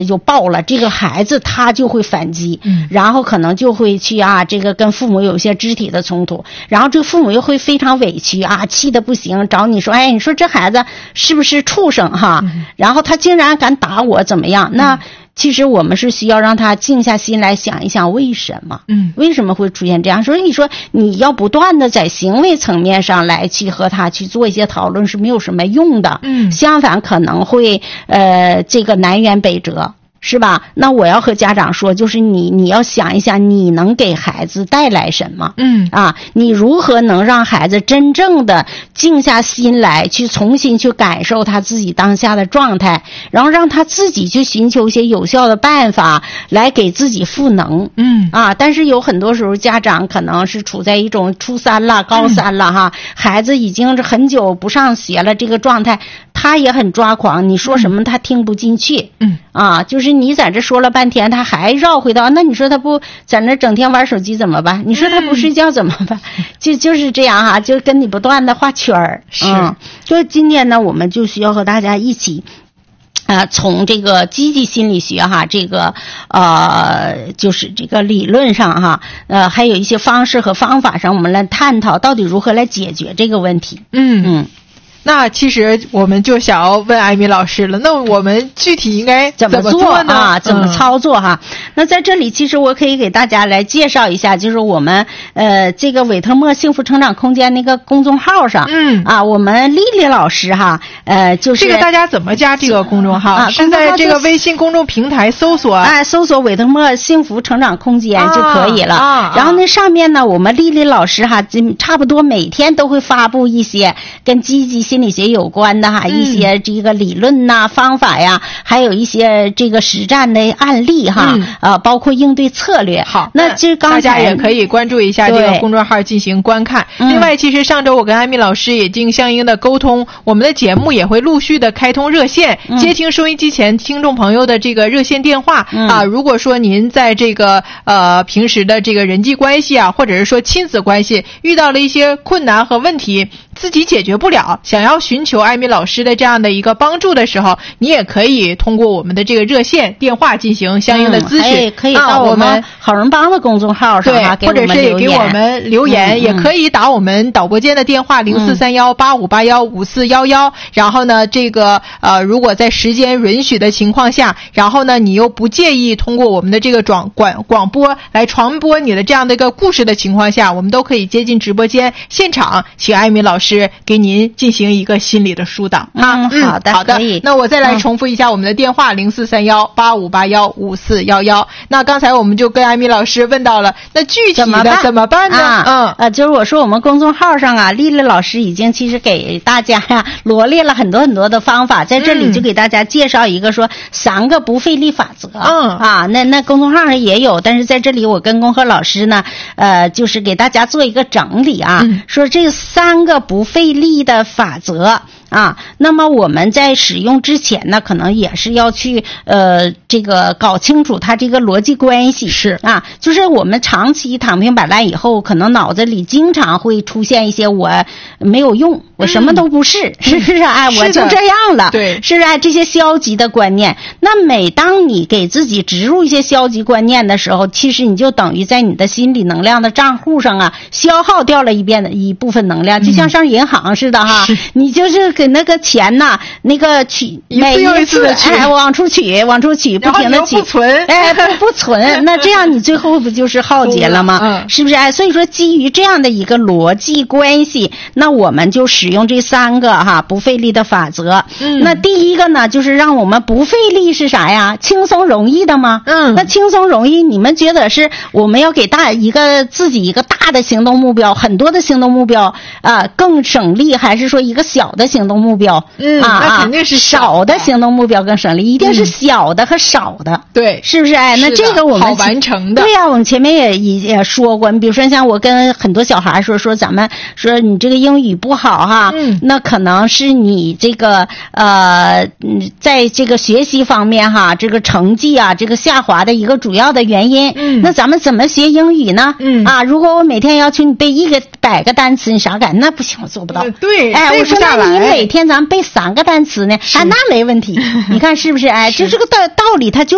就爆了，这个孩子他就会反击，然后可能就会去这个跟父母有一些肢体的冲突，然后这个父母又会非常委屈气得不行，找你说，你说这孩子是不是畜生哈？然后他竟然敢打我怎么样？那其实我们是需要让他静下心来想一想为什么，为什么会出现这样？所以你说你要不断的在行为层面上来去和他去做一些讨论是没有什么用的，相反可能会这个南辕北辙。是吧？那我要和家长说，就是你要想一想，你能给孩子带来什么？你如何能让孩子真正的静下心来，去重新去感受他自己当下的状态，然后让他自己去寻求一些有效的办法来给自己赋能。但是有很多时候家长可能是处在一种初三了、高三了哈，孩子已经是很久不上学了，这个状态他也很抓狂，你说什么他听不进去。就是你在这说了半天，他还绕回到，那你说他不在那整天玩手机怎么办？你说他不睡觉怎么办？就是这样哈，就跟你不断的画圈儿。所以今天呢，我们就需要和大家一起。从这个积极心理学哈，这个就是这个理论上哈，还有一些方式和方法上，我们来探讨到底如何来解决这个问题。 那其实我们就想要问艾米老师了，那我们具体应该怎么做呢？ 怎么操作哈？那在这里其实我可以给大家来介绍一下，就是我们这个韦特默幸福成长空间那个公众号上，我们丽丽老师哈，就是这个大家怎么加这个公众号？是在这个微信公众平台搜索搜索韦特默幸福成长空间就可以了。然后那上面呢，我们丽丽老师哈，差不多每天都会发布一些跟积极心理学有关的一些这个理论方法呀，还有一些这个实战的案例包括应对策略。 好， 那这刚才大家也可以关注一下这个公众号进行观看。另外，其实上周我跟艾米老师也进行相应的沟通，我们的节目也会陆续的开通热线，接听收音机前听众朋友的这个热线电话如果说您在这个平时的这个人际关系或者是说亲子关系遇到了一些困难和问题，自己解决不了，想要寻求艾米老师的这样的一个帮助的时候，你也可以通过我们的这个热线电话进行相应的咨询， 可以到我们好人帮的公众号上或者是也给我们留言，也可以打我们导播间的电话043185815411。然后呢，这个如果在时间允许的情况下，然后呢你又不介意通过我们的这个广播来传播你的这样的一个故事的情况下，我们都可以接近直播间现场，请艾米老师给您进行一个心理的疏导。 好的，可以。 那我再来重复一下我们的电话043185815411。那刚才我们就跟艾米老师问到了，那具体的怎么办呢？ 就是我说我们公众号上丽丽老师已经其实给大家罗列了很多很多的方法，在这里就给大家介绍一个说3个不费力法则。那公众号上也有，但是在这里我跟龚和老师呢，就是给大家做一个整理说这3个不费力的法则。那么我们在使用之前呢，可能也是要去这个搞清楚它这个逻辑关系。 是就是我们长期躺平摆烂以后，可能脑子里经常会出现一些我没有用，我什么都不是，是不是我就这样了， 对， 是这些消极的观念。那每当你给自己植入一些消极观念的时候，其实你就等于在你的心理能量的账户上消耗掉了一部分能量，就像上银行似的你就是给那个钱那个每一次往出取，不停的取， 不存不存，那这样你最后不就是耗竭了吗？是不是所以说基于这样的一个逻辑关系，那我们就使用这3个不费力的法则。那第一个呢，就是让我们不费力是啥呀？轻松容易的吗？那轻松容易，你们觉得是我们要给自己一个大的行动目标，很多的行动目标更省力，还是说一个小的行动目标？ 那肯定是少的行动目标更省力，一定是小的和少的。 对， 是不是？那这个我们好完成的。 对我们前面也说过，你比如说像我跟很多小孩说咱们说你这个英语不好那可能是你这个在这个学习方面这个成绩这个下滑的一个主要的原因。那咱们怎么学英语呢？如果我每天要求你背100个单词，你啥感觉？那不行，我做不到。 对， 我说那你每天咱们背3个单词呢？那没问题。你看是不是？就这个道理，它就